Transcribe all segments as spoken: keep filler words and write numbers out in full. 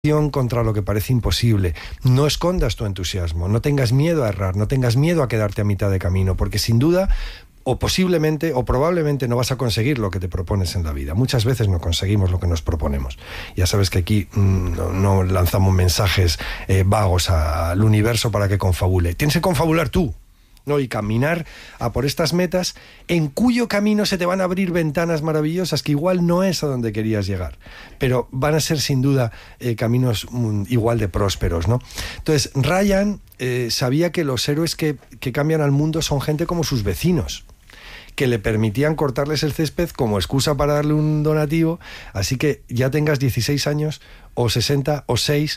contra lo que parece imposible. No escondas tu entusiasmo, no tengas miedo a errar, no tengas miedo a quedarte a mitad de camino, porque sin duda, o posiblemente, o probablemente no vas a conseguir lo que te propones en la vida. Muchas veces no conseguimos lo que nos proponemos. Ya sabes que aquí mmm, no, no lanzamos mensajes eh, vagos al universo para que confabule. Tienes que confabular tú, ¿no? Y caminar a por estas metas en cuyo camino se te van a abrir ventanas maravillosas que igual no es a donde querías llegar, pero van a ser sin duda eh, caminos um, igual de prósperos, ¿no? Entonces Ryan eh, sabía que los héroes que, que cambian al mundo son gente como sus vecinos, que le permitían cortarles el césped como excusa para darle un donativo. Así que ya tengas dieciséis años o sesenta o seis,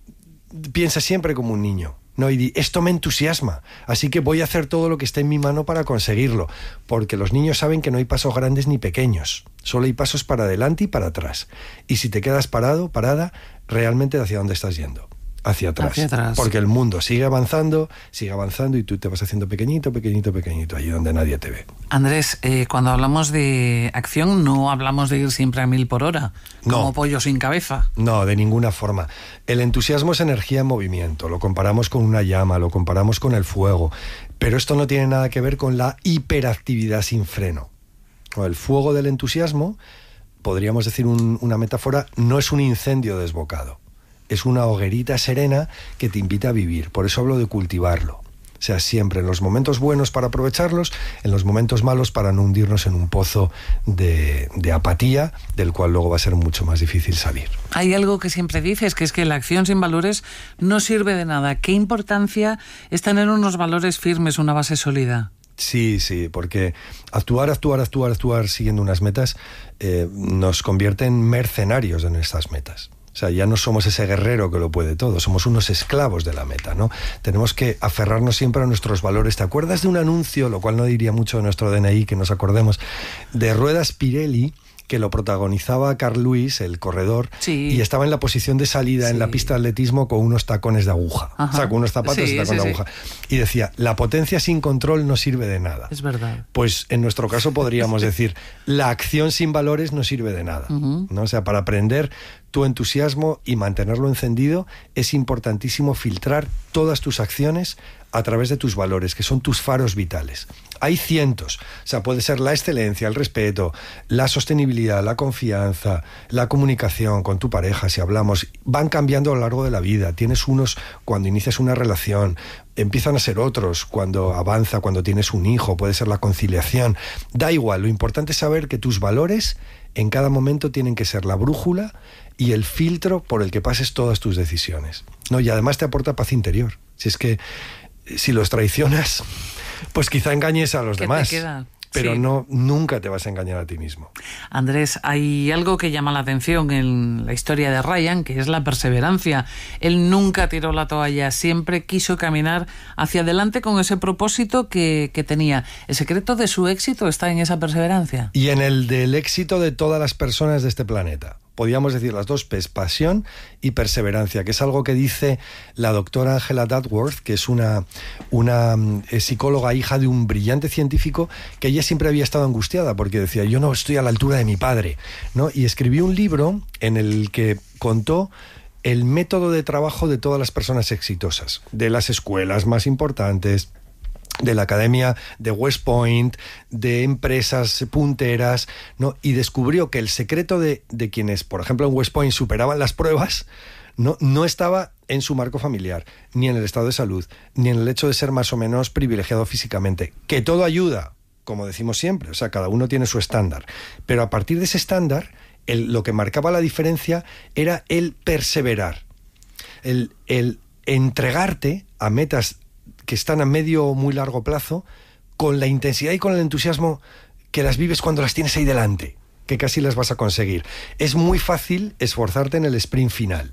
piensa siempre como un niño, ¿no? Y di, esto me entusiasma, así que voy a hacer todo lo que esté en mi mano para conseguirlo, porque los niños saben que no hay pasos grandes ni pequeños, solo hay pasos para adelante y para atrás. Y si te quedas parado, parada, realmente ¿hacia dónde estás yendo? Hacia atrás. Hacia atrás. Porque el mundo sigue avanzando, sigue avanzando y tú te vas haciendo pequeñito, pequeñito, pequeñito, allí donde nadie te ve. Andrés, eh, cuando hablamos de acción no hablamos de ir siempre a mil por hora, como No. pollo sin cabeza. No, de ninguna forma. El entusiasmo es energía en movimiento, lo comparamos con una llama, lo comparamos con el fuego, pero esto no tiene nada que ver con la hiperactividad sin freno. El fuego del entusiasmo, podríamos decir un, una metáfora, no es un incendio desbocado. Es una hoguerita serena que te invita a vivir. Por eso hablo de cultivarlo. O sea, siempre en los momentos buenos para aprovecharlos, en los momentos malos para no hundirnos en un pozo de, de apatía, del cual luego va a ser mucho más difícil salir. Hay algo que siempre dices, que es que la acción sin valores no sirve de nada. ¿Qué importancia es tener unos valores firmes, una base sólida? Sí, sí, porque actuar, actuar, actuar, actuar siguiendo unas metas eh, nos convierte en mercenarios en estas metas. O sea, ya no somos ese guerrero que lo puede todo, somos unos esclavos de la meta, ¿no? Tenemos que aferrarnos siempre a nuestros valores. ¿Te acuerdas de un anuncio, lo cual no diría mucho de nuestro D N I, que nos acordemos, de ruedas Pirelli, que lo protagonizaba Carl Lewis, el corredor, sí. Y estaba en la posición de salida sí. en la pista de atletismo con unos tacones de aguja, Ajá. o sea, con unos zapatos sí, y tacón sí, de sí. aguja. Y decía, la potencia sin control no sirve de nada. Es verdad. Pues en nuestro caso podríamos decir, la acción sin valores no sirve de nada, uh-huh. ¿no? O sea, para aprender tu entusiasmo y mantenerlo encendido es importantísimo filtrar todas tus acciones a través de tus valores, que son tus faros vitales. Hay cientos, o sea, puede ser la excelencia, el respeto, la sostenibilidad, la confianza, la comunicación con tu pareja, si hablamos, van cambiando a lo largo de la vida. Tienes unos cuando inicias una relación, empiezan a ser otros cuando avanza, cuando tienes un hijo, puede ser la conciliación. Da igual, lo importante es saber que tus valores en cada momento tienen que ser la brújula y el filtro por el que pases todas tus decisiones, ¿no? Y además te aporta paz interior. Si es que si los traicionas, pues quizá engañes a los ¿Qué demás, te queda? pero sí. no, nunca te vas a engañar a ti mismo. Andrés, hay algo que llama la atención en la historia de Ryan, que es la perseverancia. Él nunca tiró la toalla, siempre quiso caminar hacia adelante con ese propósito que, que tenía. ¿El secreto de su éxito está en esa perseverancia? Y en el del éxito de todas las personas de este planeta. Podríamos decir las dos P's, pasión y perseverancia, que es algo que dice la doctora Angela Duckworth, que es una, una eh, psicóloga hija de un brillante científico, que ella siempre había estado angustiada porque decía, yo no estoy a la altura de mi padre, ¿no? Y escribió un libro en el que contó el método de trabajo de todas las personas exitosas, de las escuelas más importantes, de la academia de West Point, de empresas punteras, ¿no? Y descubrió que el secreto de, de quienes, por ejemplo, en West Point superaban las pruebas, no, no estaba en su marco familiar, ni en el estado de salud, ni en el hecho de ser más o menos privilegiado físicamente, que todo ayuda, como decimos siempre, o sea, cada uno tiene su estándar, pero a partir de ese estándar, el, lo que marcaba la diferencia era el perseverar, el, el entregarte a metas que están a medio o muy largo plazo, con la intensidad y con el entusiasmo que las vives cuando las tienes ahí delante, que casi las vas a conseguir. Es muy fácil esforzarte en el sprint final.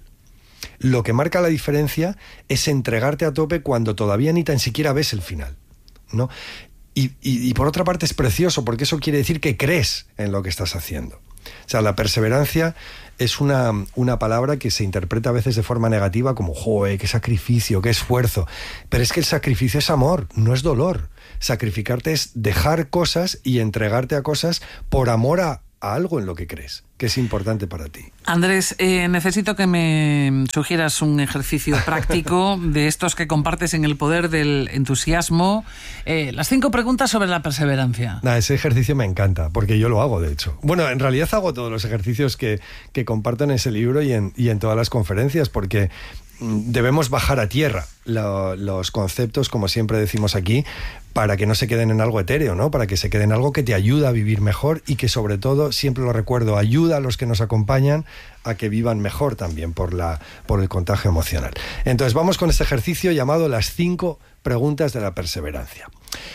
Lo que marca la diferencia es entregarte a tope cuando todavía ni tan siquiera ves el final, ¿no? Y, y, y por otra parte es precioso, porque eso quiere decir que crees en lo que estás haciendo. O sea, la perseverancia es una, una palabra que se interpreta a veces de forma negativa como, joder, qué sacrificio, qué esfuerzo. Pero es que el sacrificio es amor, no es dolor. Sacrificarte es dejar cosas y entregarte a cosas por amor a, a algo en lo que crees, que es importante para ti. Andrés, eh, necesito que me sugieras un ejercicio práctico de estos que compartes en El Poder del Entusiasmo. Eh, las cinco preguntas sobre la perseverancia. Nah, ese ejercicio me encanta, porque yo lo hago, de hecho. Bueno, en realidad hago todos los ejercicios que, que comparto en ese libro y en, y en todas las conferencias, porque debemos bajar a tierra lo, los conceptos, como siempre decimos aquí, para que no se queden en algo etéreo, ¿no? Para que se queden en algo que te ayuda a vivir mejor y que, sobre todo, siempre lo recuerdo, ayuda a los que nos acompañan a que vivan mejor también por, la, por el contagio emocional. Entonces vamos con este ejercicio llamado las cinco preguntas de la perseverancia.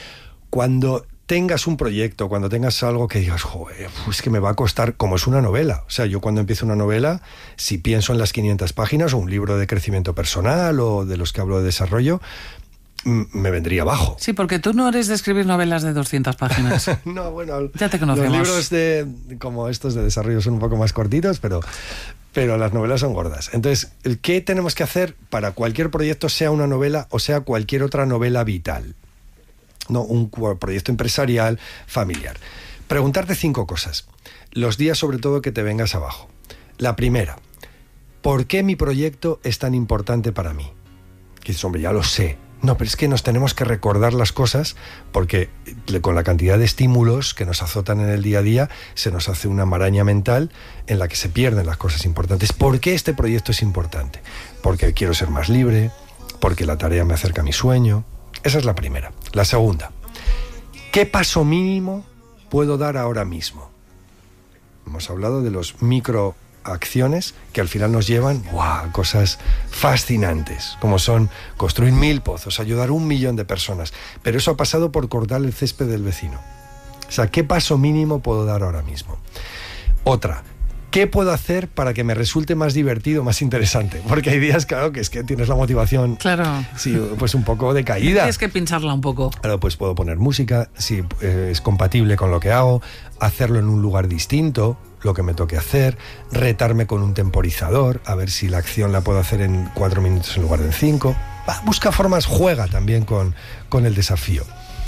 Cuando tengas un proyecto, cuando tengas algo que digas, joder, pues que me va a costar, como es una novela. O sea, yo cuando empiezo una novela, si pienso en las quinientas páginas o un libro de crecimiento personal o de los que hablo de desarrollo, me vendría abajo. Sí, porque tú no eres de escribir novelas de doscientas páginas. No, bueno, ya te conocemos. Los libros de, como estos de desarrollo son un poco más cortitos, pero, pero las novelas son gordas. Entonces, ¿qué tenemos que hacer para cualquier proyecto, sea una novela o sea cualquier otra novela vital? No, un proyecto empresarial, familiar. Preguntarte cinco cosas. Los días, sobre todo, que te vengas abajo. La primera, ¿por qué mi proyecto es tan importante para mí? Que dices, hombre, ya lo sé. No, pero es que nos tenemos que recordar las cosas porque con la cantidad de estímulos que nos azotan en el día a día se nos hace una maraña mental en la que se pierden las cosas importantes. ¿Por qué este proyecto es importante? Porque quiero ser más libre, porque la tarea me acerca a mi sueño. Esa es la primera. La segunda, ¿qué paso mínimo puedo dar ahora mismo? Hemos hablado de los microacciones que al final nos llevan ¡wow! A cosas fascinantes, como son construir mil pozos, ayudar a un millón de personas. Pero eso ha pasado por cortar el césped del vecino. O sea, ¿qué paso mínimo puedo dar ahora mismo? Otra, ¿qué puedo hacer para que me resulte más divertido, más interesante? Porque hay días, claro, que es que tienes la motivación, claro, sí, pues un poco decaída. Tienes que pincharla un poco. Claro, pues puedo poner música, si eh, es compatible con lo que hago, hacerlo en un lugar distinto, lo que me toque hacer, retarme con un temporizador, a ver si la acción la puedo hacer en cuatro minutos en lugar de en cinco. Va, busca formas, juega también con, con el desafío.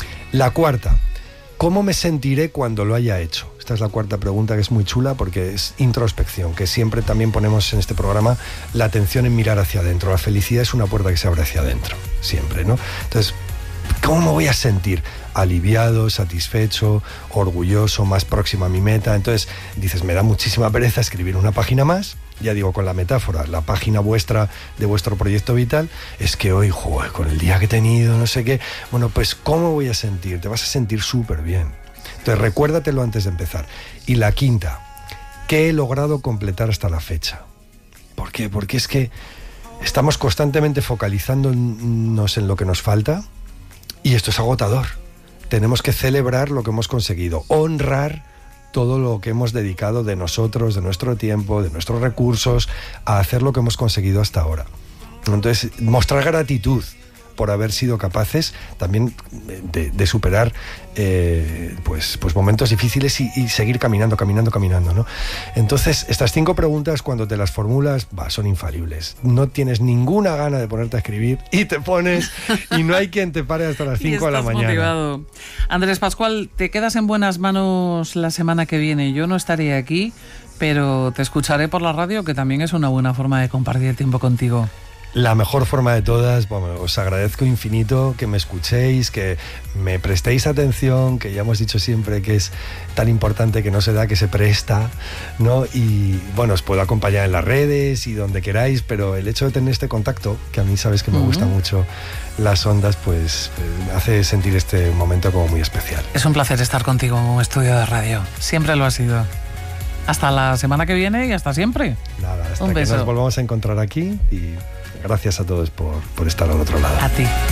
La cuarta, ¿cómo me sentiré cuando lo haya hecho? Esta es la cuarta pregunta, que es muy chula porque es introspección, que siempre también ponemos en este programa la atención en mirar hacia adentro. La felicidad es una puerta que se abre hacia adentro, siempre, ¿no? Entonces, ¿cómo me voy a sentir? Aliviado, satisfecho, orgulloso, más próximo a mi meta. Entonces dices, me da muchísima pereza escribir una página más. Ya digo, con la metáfora, la página vuestra de vuestro proyecto vital, es que hoy, joder, con el día que he tenido, no sé qué, bueno, pues ¿cómo voy a sentir? Te vas a sentir súper bien. Entonces recuérdatelo antes de empezar. Y la quinta, ¿qué he logrado completar hasta la fecha? ¿Por qué? Porque es que estamos constantemente focalizándonos en lo que nos falta y esto es agotador. Tenemos que celebrar lo que hemos conseguido, honrar todo lo que hemos dedicado de nosotros, de nuestro tiempo, de nuestros recursos, a hacer lo que hemos conseguido hasta ahora. Entonces, mostrar gratitud por haber sido capaces también de, de superar eh, pues, pues momentos difíciles y, y seguir caminando, caminando, caminando, ¿no? Entonces, estas cinco preguntas, cuando te las formulas, bah, son infalibles. No tienes ninguna gana de ponerte a escribir y te pones y no hay quien te pare hasta las cinco de la mañana. Motivado. Andrés Pascual, te quedas en buenas manos la semana que viene. Yo no estaré aquí, pero te escucharé por la radio, que también es una buena forma de compartir tiempo contigo. La mejor forma de todas, bueno, os agradezco infinito que me escuchéis, que me prestéis atención, que ya hemos dicho siempre que es tan importante que no se da, que se presta, ¿no? Y bueno, os puedo acompañar en las redes y donde queráis, pero el hecho de tener este contacto, que a mí sabes que me uh-huh. gusta mucho las ondas, pues me hace sentir este momento como muy especial. Es un placer estar contigo en un estudio de radio, siempre lo ha sido. Hasta la semana que viene y hasta siempre. Nada, hasta un que beso. Nos volvamos a encontrar aquí y gracias a todos por, por estar al otro lado. A ti.